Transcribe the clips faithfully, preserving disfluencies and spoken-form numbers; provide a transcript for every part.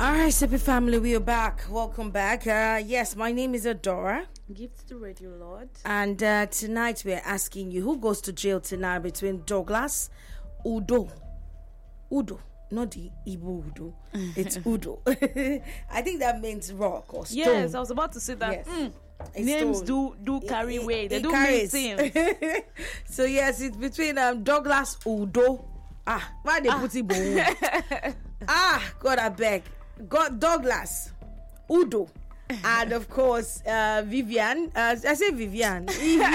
Alright, Sippy family, we are back. Welcome back. Uh, yes, my name is Adora. Gift to Radio Lord. And uh, tonight we are asking you who goes to jail tonight between Douglas, Udo. Udo. Not the Igbo Udo. It's Udo. I think that means rock or stone. Yes, I was about to say that. Yes. Mm. It's Names stone. do do carry It- it- weight. They it do carries. mean things. So yes, it's between um, Douglas Udo. Ah, why they put it bold? Ah, God, I beg. God, Douglas Udo. And of course, uh, Vivian. Uh, I say Vivian.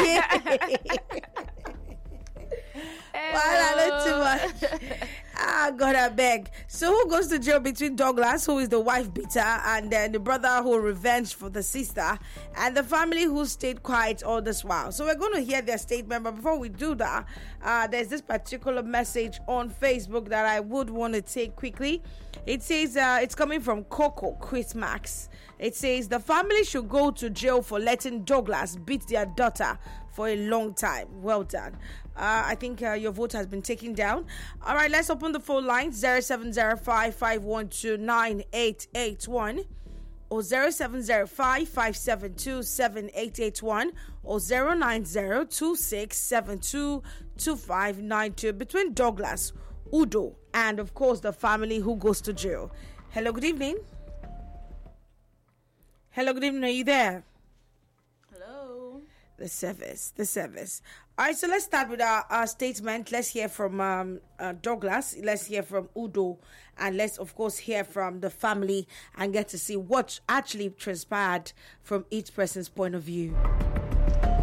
Well, I know too much. Ah, God, I beg. So, who goes to jail between Douglas, who is the wife beater, and then the brother who revenged for the sister, and the family who stayed quiet all this while? So, we're going to hear their statement. But before we do that, uh, there's this particular message on Facebook that I would want to take quickly. It says, uh, it's coming from Coco Chris Max. It says, the family should go to jail for letting Douglas beat their daughter for a long time. Well done. Uh, I think uh, your vote has been taken down. All right, let's open the phone lines. zero seven zero five, five one two, nine eight eight one or zero seven zero five, five seven two, seven eight eight one or zero nine zero two six seven two two five nine two between Douglas, Udo, and of course the family who goes to jail. Hello, good evening. Hello, good evening. Are you there? Hello. The service, the service. All right, so let's start with our, our statement. Let's hear from um, uh, Douglas. Let's hear from Udo. And let's, of course, hear from the family and get to see what actually transpired from each person's point of view.